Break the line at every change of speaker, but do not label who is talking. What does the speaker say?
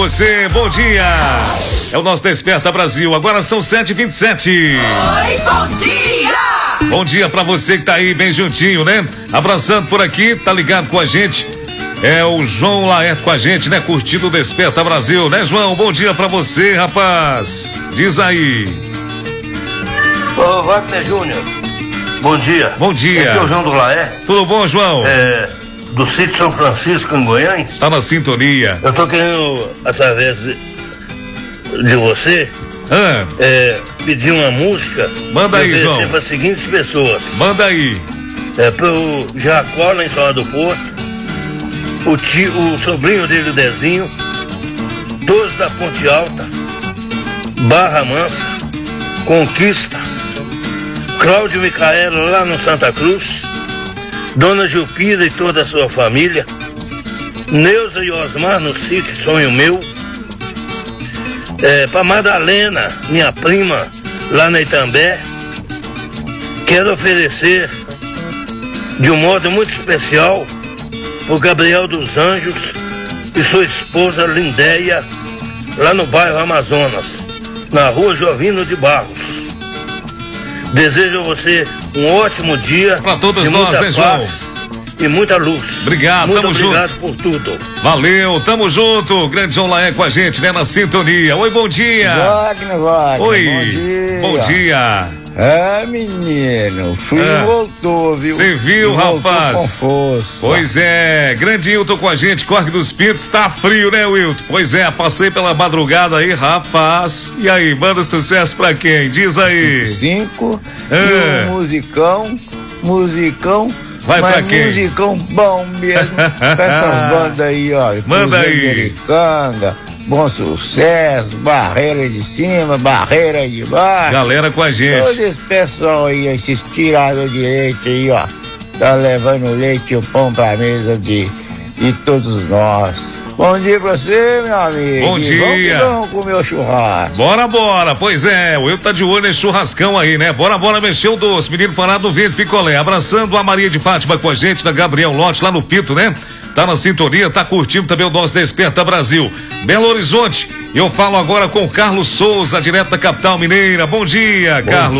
Você, bom dia. É o nosso Desperta Brasil. Agora são 7h27.
Oi, bom dia.
Bom dia pra você que tá aí bem juntinho, né? Abraçando por aqui, tá ligado com a gente. É o João Laerte com a gente, né? Curtindo o Desperta Brasil, né, João? Bom dia pra você, rapaz. Diz aí.
Ô, Wagner Júnior, bom dia.
Bom dia.
Aqui é o João do Laerte.
Tudo bom, João?
Do sítio São Francisco, em Goiânia.
Tá na sintonia.
Eu tô querendo, através de você, pedir uma música.
Manda aí, João.
Para as seguintes pessoas.
Manda aí.
Pro Jacó, lá em São do Porto, o sobrinho dele, o Dezinho, todos da Ponte Alta, Barra Mansa, Conquista, Cláudio Micaela lá no Santa Cruz, Dona Jupira e toda a sua família, Neuza e Osmar no sítio Sonho Meu, para Madalena, minha prima, lá na Itambé. Quero oferecer de um modo muito especial o Gabriel dos Anjos e sua esposa Lindéia, lá no bairro Amazonas, na rua Jovino de Barros. Desejo a você um ótimo dia
para todos
de
nós,
muita
hein,
paz
João?
e muita luz.
Obrigado,
muito
tamo
obrigado
junto.
por tudo.
Valeu, tamo junto. Grande João Laerte com a gente, né? Na sintonia. Oi, bom dia.
Wagner,
Oi,
bom dia.
Bom dia.
Menino, frio voltou, viu?
Você viu,
voltou
rapaz?
Com força.
Pois é, grande Hilton com a gente, Corre dos Pintos, tá frio, né, Hilton? Pois é, passei pela madrugada aí, rapaz. E aí, manda sucesso pra quem? Diz aí.
5 e um musicão.
Vai pra quem?
Musicão bom mesmo. Com essas bandas aí, ó.
Manda aí.
Americana, Bom Sucesso, Barreira de Cima, Barreira de Baixo.
Galera com a gente.
Todo esse pessoal aí, esses tiradores de leite aí, ó. Tá levando o leite e o pão pra mesa de todos nós. Bom dia pra você, meu amigo.
Bom dia.
Vamos comer o churrasco.
Bora. Pois é, o Hilton tá de olho nesse churrascão aí, né? Bora mexer o doce. Menino parado no verde picolé. Abraçando a Maria de Fátima com a gente, da Gabriel Lote, lá no Pito, né? Tá na sintonia, tá curtindo também o nosso Desperta Brasil. Belo Horizonte. Eu falo agora com o Carlos Souza, direto da capital mineira. Bom dia, Carlos.